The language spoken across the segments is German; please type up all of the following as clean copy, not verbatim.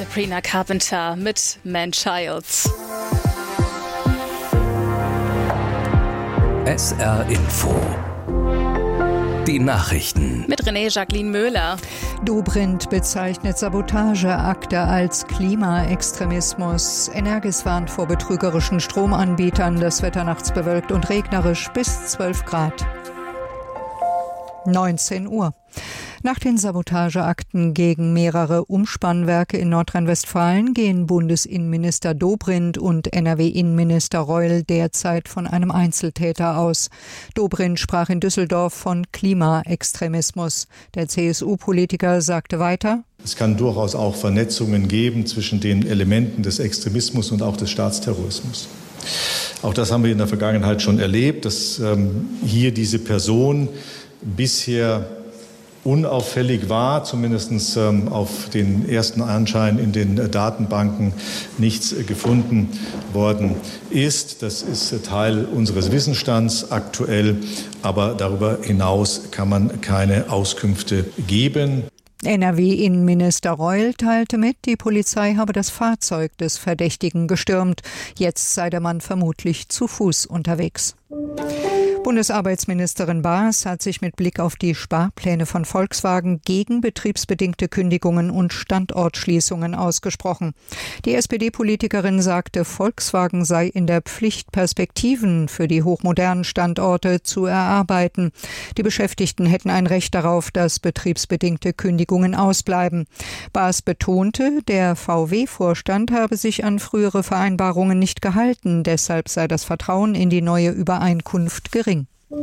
Sabrina Carpenter mit Man-Childs. SR Info. Die Nachrichten. Mit René-Jacqueline Möhler. Dobrindt bezeichnet Sabotageakte als Klimaextremismus. Energis warnt vor betrügerischen Stromanbietern. Das Wetter nachts bewölkt und regnerisch bis 12 Grad. 19 Uhr. Nach den Sabotageakten gegen mehrere Umspannwerke in Nordrhein-Westfalen gehen Bundesinnenminister Dobrindt und NRW-Innenminister Reul derzeit von einem Einzeltäter aus. Dobrindt sprach in Düsseldorf von Klimaextremismus. Der CSU-Politiker sagte weiter: Es kann durchaus auch Vernetzungen geben zwischen den Elementen des Extremismus und auch des Staatsterrorismus. Auch das haben wir in der Vergangenheit schon erlebt, dass hier diese Person bisher unauffällig war, zumindest auf den ersten Anschein in den Datenbanken nichts gefunden worden ist. Das ist Teil unseres Wissensstands aktuell, aber darüber hinaus kann man keine Auskünfte geben. NRW-Innenminister Reul teilte mit, die Polizei habe das Fahrzeug des Verdächtigen gestürmt. Jetzt sei der Mann vermutlich zu Fuß unterwegs. Bundesarbeitsministerin Baas hat sich mit Blick auf die Sparpläne von Volkswagen gegen betriebsbedingte Kündigungen und Standortschließungen ausgesprochen. Die SPD-Politikerin sagte, Volkswagen sei in der Pflicht, Perspektiven für die hochmodernen Standorte zu erarbeiten. Die Beschäftigten hätten ein Recht darauf, dass betriebsbedingte Kündigungen ausbleiben. Baas betonte, der VW-Vorstand habe sich an frühere Vereinbarungen nicht gehalten. Deshalb sei das Vertrauen in die neue Übereinkunft gering.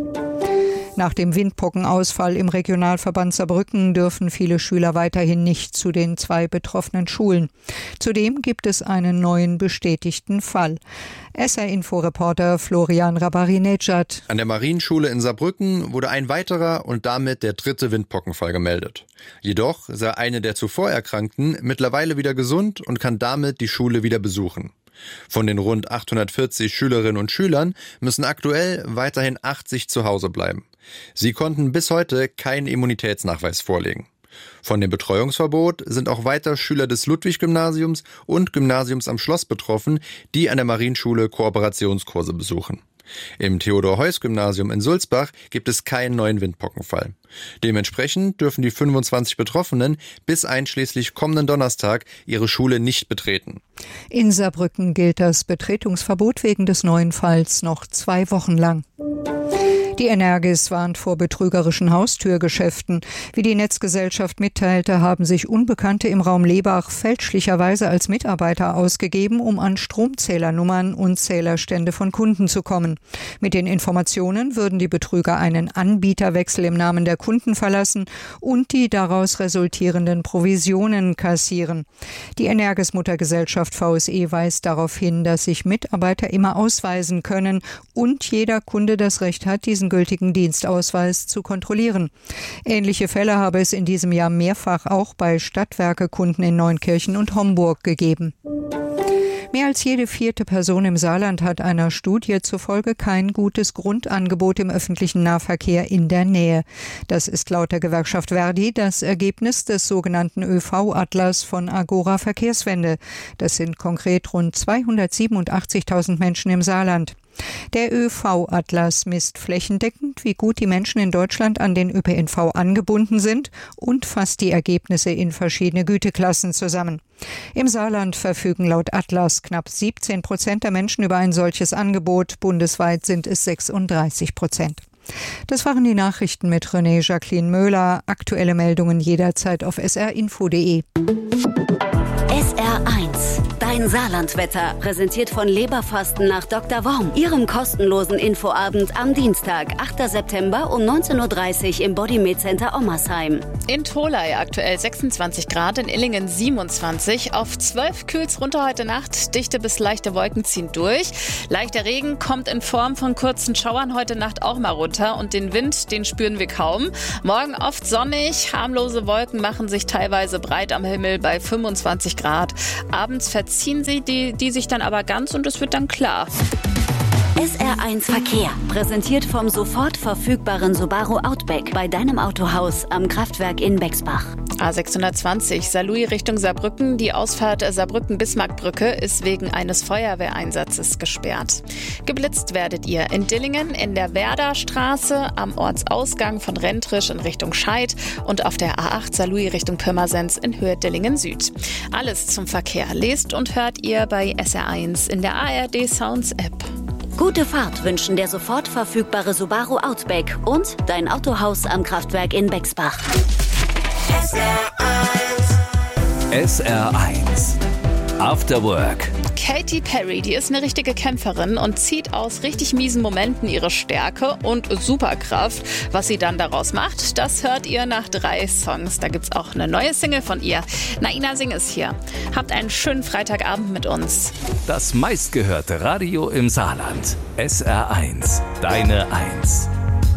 Nach dem Windpockenausfall im Regionalverband Saarbrücken dürfen viele Schüler weiterhin nicht zu den 2 betroffenen Schulen. Zudem gibt es einen neuen bestätigten Fall. SR-Info-Reporter Florian Rabari-Nejad. An der Marienschule in Saarbrücken wurde ein weiterer und damit der 3. Windpockenfall gemeldet. Jedoch sei eine der zuvor Erkrankten mittlerweile wieder gesund und kann damit die Schule wieder besuchen. Von den rund 840 Schülerinnen und Schülern müssen aktuell weiterhin 80 zu Hause bleiben. Sie konnten bis heute keinen Immunitätsnachweis vorlegen. Von dem Betreuungsverbot sind auch weiter Schüler des Ludwig-Gymnasiums und Gymnasiums am Schloss betroffen, die an der Marienschule Kooperationskurse besuchen. Im Theodor-Heuss-Gymnasium in Sulzbach gibt es keinen neuen Windpockenfall. Dementsprechend dürfen die 25 Betroffenen bis einschließlich kommenden Donnerstag ihre Schule nicht betreten. In Saarbrücken gilt das Betretungsverbot wegen des neuen Falls noch 2 Wochen lang. Die Energis warnt vor betrügerischen Haustürgeschäften. Wie die Netzgesellschaft mitteilte, haben sich Unbekannte im Raum Lebach fälschlicherweise als Mitarbeiter ausgegeben, um an Stromzählernummern und Zählerstände von Kunden zu kommen. Mit den Informationen würden die Betrüger einen Anbieterwechsel im Namen der Kunden verlassen und die daraus resultierenden Provisionen kassieren. Die Energis-Muttergesellschaft VSE weist darauf hin, dass sich Mitarbeiter immer ausweisen können und jeder Kunde das Recht hat, diesen gültigen Dienstausweis zu kontrollieren. Ähnliche Fälle habe es in diesem Jahr mehrfach auch bei Stadtwerke-Kunden in Neunkirchen und Homburg gegeben. Mehr als jede 4. Person im Saarland hat einer Studie zufolge kein gutes Grundangebot im öffentlichen Nahverkehr in der Nähe. Das ist laut der Gewerkschaft Verdi das Ergebnis des sogenannten ÖV-Atlas von Agora Verkehrswende. Das sind konkret rund 287.000 Menschen im Saarland. Der ÖV-Atlas misst flächendeckend, wie gut die Menschen in Deutschland an den ÖPNV angebunden sind und fasst die Ergebnisse in verschiedene Güteklassen zusammen. Im Saarland verfügen laut Atlas knapp 17% der Menschen über ein solches Angebot. Bundesweit sind es 36%. Das waren die Nachrichten mit René-Jacqueline Möhler. Aktuelle Meldungen jederzeit auf srinfo.de. SR1, dein Saarlandwetter, präsentiert von Leberfasten nach Dr. Worm, Ihrem kostenlosen Infoabend am Dienstag, 8. September um 19.30 Uhr im Bodymed Center Ommersheim. In Tholey aktuell 26 Grad, in Illingen 27. Auf 12 kühlt's runter heute Nacht. Dichte bis leichte Wolken ziehen durch. Leichter Regen kommt in Form von kurzen Schauern heute Nacht auch mal runter. Und den Wind, den spüren wir kaum. Morgen oft sonnig. Harmlose Wolken machen sich teilweise breit am Himmel bei 25 Grad. Abends verziehen sie die sich dann aber ganz und es wird dann klar. SR1 Verkehr, präsentiert vom sofort verfügbaren Subaru Outback bei deinem Autohaus am Kraftwerk in Bexbach. A620 Saarlouis Richtung Saarbrücken. Die Ausfahrt Saarbrücken-Bismarckbrücke ist wegen eines Feuerwehreinsatzes gesperrt. Geblitzt werdet ihr in Dillingen, in der Werderstraße, am Ortsausgang von Rentrisch in Richtung Scheid und auf der A8 Saarlouis Richtung Pirmasens in Höhe Dillingen Süd. Alles zum Verkehr lest und hört ihr bei SR1 in der ARD Sounds App. Gute Fahrt wünschen der sofort verfügbare Subaru Outback und dein Autohaus am Kraftwerk in Bexbach. SR1 After Work. Katy Perry, die ist eine richtige Kämpferin und zieht aus richtig miesen Momenten ihre Stärke und Superkraft. Was sie dann daraus macht, das hört ihr nach 3 Songs. Da gibt's auch eine neue Single von ihr. Naina Singh ist hier. Habt einen schönen Freitagabend mit uns. Das meistgehörte Radio im Saarland. SR1, deine 1.